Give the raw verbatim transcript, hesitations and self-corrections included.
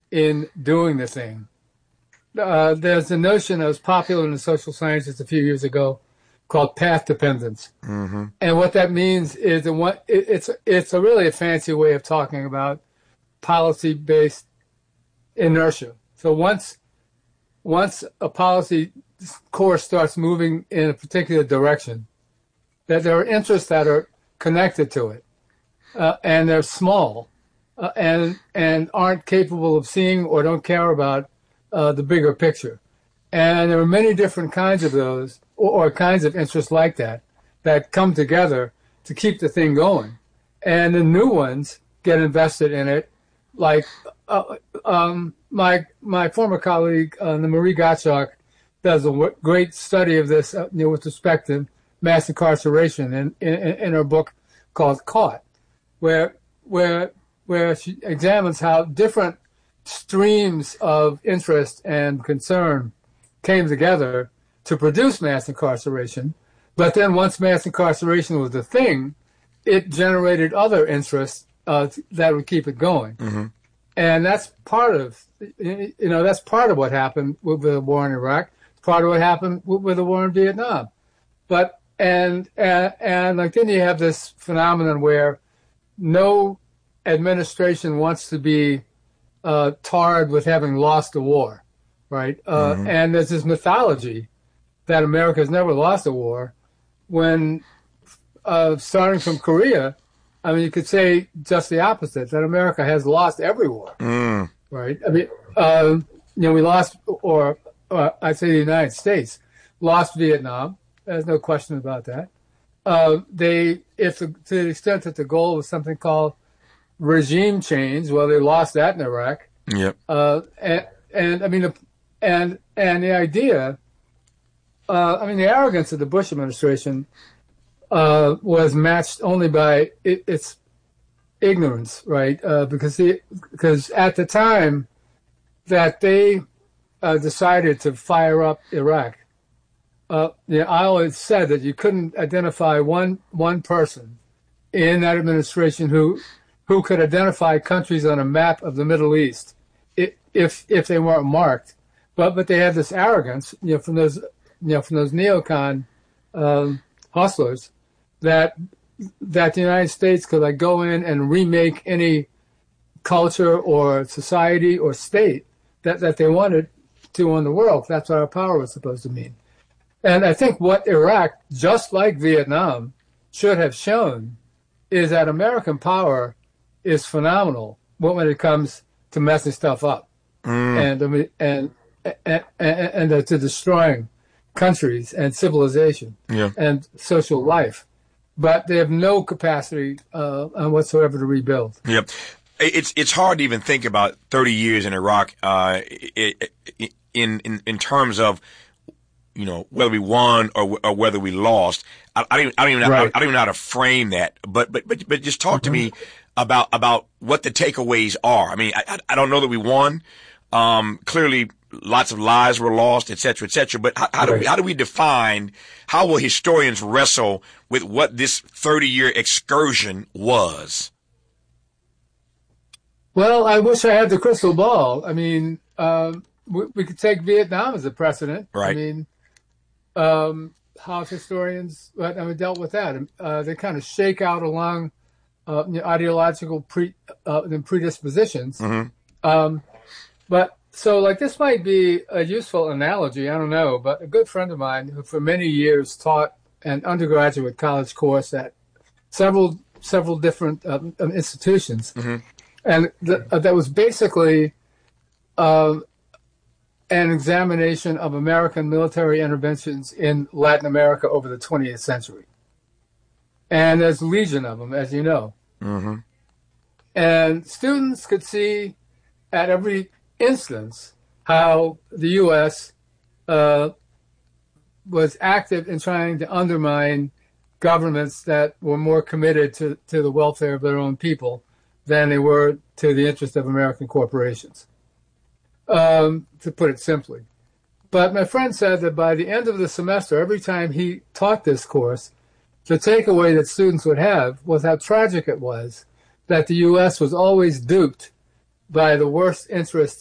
in doing the thing. Uh, there's a notion that was popular in the social sciences a few years ago called path dependence. Mm-hmm. And what that means is that one, it, it's, it's a really a fancy way of talking about policy-based inertia. So once, once a policy course starts moving in a particular direction, that there are interests that are connected to it, uh, and they're small, uh, and and aren't capable of seeing or don't care about uh, the bigger picture. And there are many different kinds of those, or, or kinds of interests like that, that come together to keep the thing going. And the new ones get invested in it, like uh, um, my my former colleague, uh, Marie Gottschalk, does a w- great study of this, uh, you know, with respect to mass incarceration in, in, in her book called Caught, where where where she examines how different streams of interest and concern came together to produce mass incarceration. But then once mass incarceration was a thing, it generated other interests uh, that would keep it going. Mm-hmm. And that's part of, you know, that's part of what happened with the war in Iraq. It's part of what happened with, with the war in Vietnam. But And, and and like then you have this phenomenon where no administration wants to be uh, tarred with having lost a war, right? Uh, Mm-hmm. And there's this mythology that America has never lost a war. When uh, starting from Korea, I mean, you could say just the opposite, that America has lost every war, Mm. right? I mean, uh, you know, we lost, or, or I'd say the United States lost Vietnam. There's no question about that. Uh, they, if the, to the extent that the goal was something called regime change, well, they lost that in Iraq. Yep. Uh, and, and I mean, the, and and the idea, uh, I mean, the arrogance of the Bush administration uh, was matched only by it, its ignorance, right? Uh, because the, because at the time that they uh, decided to fire up Iraq, Uh, yeah, I always said that you couldn't identify one one person in that administration who who could identify countries on a map of the Middle East if if they weren't marked. But but they had this arrogance, you know, from those you know from those neocon um, hustlers that that the United States could like go in and remake any culture or society or state that, that they wanted to in the world. That's what our power was supposed to mean. And I think what Iraq, just like Vietnam, should have shown is that American power is phenomenal when it comes to messing stuff up Mm. and and and and, and to destroying countries and civilization Yeah. and social life. But they have no capacity uh, whatsoever to rebuild. Yep. It's it's hard to even think about thirty years in Iraq uh, in in in terms of, you know, whether we won or or whether we lost. I, I don't even, I don't even know, Right. I don't even know how to frame that. But but but but just talk to me about about what the takeaways are. I mean, I I don't know that we won. Um, clearly, lots of lives were lost, et cetera, et cetera. But how, how do we how do we define? How will historians wrestle with what this thirty year excursion was? Well, I wish I had the crystal ball. I mean, um, we, we could take Vietnam as a precedent. Right. I mean, um, how historians I mean, dealt with that. Uh, they kind of shake out along uh, you know, ideological pre, uh, predispositions. Mm-hmm. Um, but so, like, this might be a useful analogy. I don't know. But a good friend of mine who for many years taught an undergraduate college course at several several different uh, institutions. Mm-hmm. And th- uh, that was basically uh, an examination of American military interventions in Latin America over the twentieth century. And there's legion of them, as you know. Mm-hmm. And students could see at every instance how the U S uh, was active in trying to undermine governments that were more committed to, to the welfare of their own people than they were to the interest of American corporations, um, to put it simply. But my friend said that by the end of the semester, every time he taught this course, the takeaway that students would have was how tragic it was that the U S was always duped by the worst interests